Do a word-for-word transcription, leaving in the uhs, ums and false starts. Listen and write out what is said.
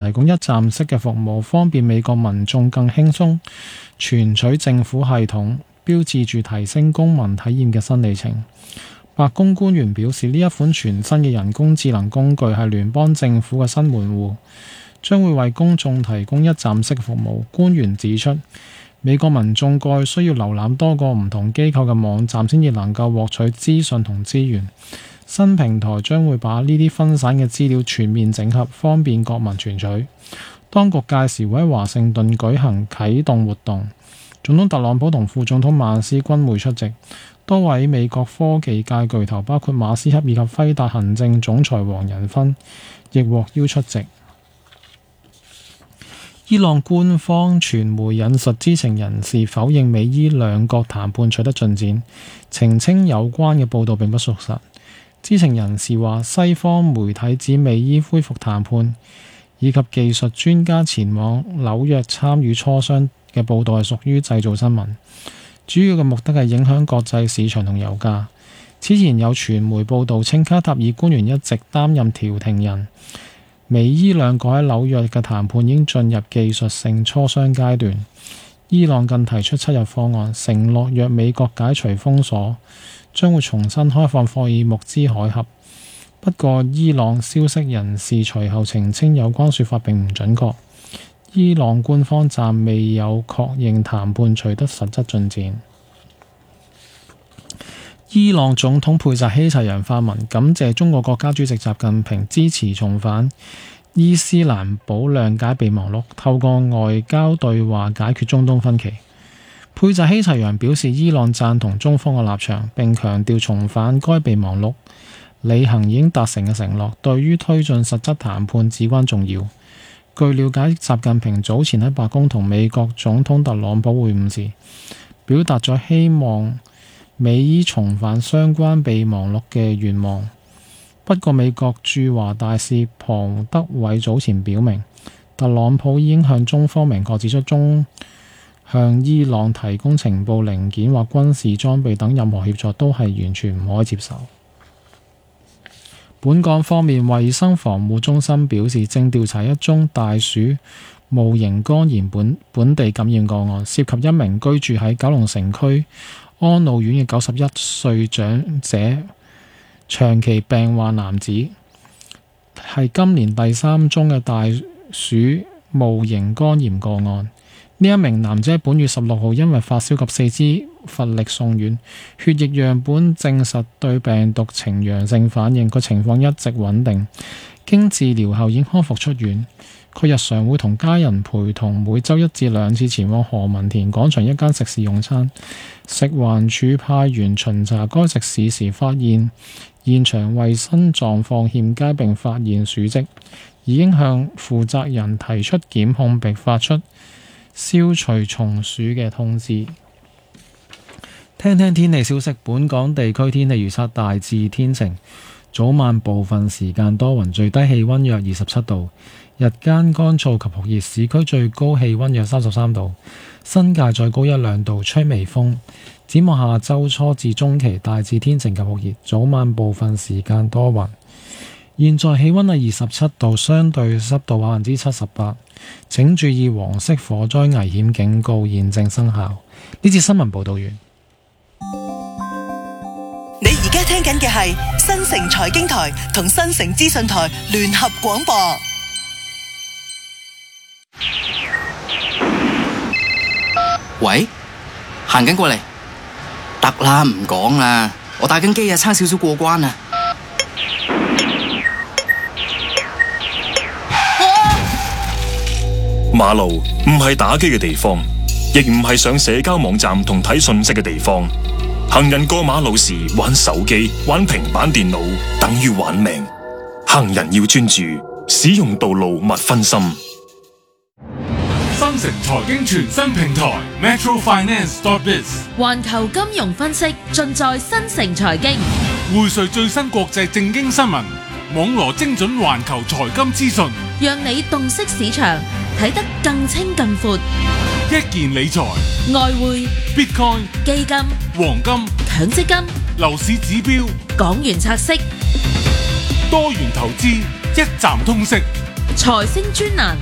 提供一站式嘅服務，方便美國民眾更輕鬆存取政府系統，標誌住提升公民體驗嘅新里程。白宮官員表示，呢一款全新嘅人工智能工具係聯邦政府嘅新門戶，將會為公眾提供一站式服務。官員指出，美國民眾過去需要瀏覽多個唔同機構嘅網站先至能夠獲取資訊同資源。新平台將會把呢啲分散嘅資料全面整合，方便國民存取。當局屆時會喺華盛頓舉行啟動活動，總統特朗普同副總統曼斯均會出席。多位美國科技界巨頭，包括馬斯克以及輝達行政總裁黃仁勳，亦獲邀出席。伊朗官方傳媒引述知情人士否認美伊兩國談判取得進展，澄清有關嘅報道並不屬實。知情人士話，西方媒體指美伊恢復談判以及技術專家前往紐約參與磋商嘅報道係屬於製造新聞，主要嘅目的係影響國際市場同油價。此前有傳媒報道稱，卡塔爾官員一直擔任調停人。美伊兩國喺紐約嘅談判已經進入技術性磋商階段。伊朗更提出七日方案，承諾若美國解除封鎖，將會重新開放霍爾木茲海峽。不過，伊朗消息人士隨後澄清有關說法並唔準確。伊朗官方暫未有確認談判取得實質進展。伊朗總統佩扎希齊揚發文感謝中國國家主席習近平支持重返伊斯蘭堡諒解備忘錄，透過外交對話解決中東分歧。佩扎希齊揚表示，伊朗贊同中方嘅立場，並強調重返該備忘錄履行已經達成嘅承諾，對於推進實質談判至關重要。據了解，習近平早前喺白宮同美國總統特朗普會晤時，表達咗希望美伊重返相關備忘錄嘅願望。不過，美國駐華大使龐德偉早前表明，特朗普已經向中方明確指出，中向伊朗提供情報零件或軍事裝備等任何協助都係完全唔可以接受。本港方面，衛生防護中心表示，正調查一宗大鼠戊型肝炎本本地感染個案，涉及一名居住喺九龍城區安老院嘅九十一歲長者，長期病患男子，係今年第三宗嘅大鼠戊型肝炎個案。呢一名男子喺本月十六號因為發燒及四肢乏力送院，血液樣本證實對病毒呈陽性反應，佢情況一直穩定，經治療後已經康復出院。佢日常會同家人陪同，每週一至兩次前往何文田廣場一間食肆用餐。食環署派員巡查該食肆時，發現現場衛生狀況欠佳，並發現鼠跡，已經向負責人提出檢控，並發出消除蟲鼠嘅通知。聽聽天氣消息，本港地區天氣預測大致天晴，早晚部分時間多雲，最低氣溫約二十七度，日間乾燥及酷熱，市區最高氣溫約三十三度，新界再高一兩度，吹微風。展望下周初至中期大致天晴及酷熱，早晚部分時間多雲。現在氣溫係二十七度，相對濕度百分之七十八。請注意黃色火災危險警告現正生效。呢節新聞報道完。 你而家聽緊嘅係新城財經台同新城資訊台聯合廣播。 喂，行緊過嚟，得啦，唔講啦，我打緊機啊，差少少過關啊。 馬路唔係打機嘅地方，亦唔係上社交網站同睇訊息嘅地方。行人過馬路時玩手機、玩平板電腦，等於玩命。行人要專注，使用道路勿分心。 新城財經全新平台 Metro Finance dot biz， 環球金融分析盡在新城財經， 匯萃最新國際政經新聞，網羅精準環球財金資訊， 讓你洞悉市場，睇得更清更闊。 一件理財、 外匯、 Bitcoin、 基金、 黃金、 強積金、 樓市指標、 港元拆息、 多元投資，一站通識。 財星專欄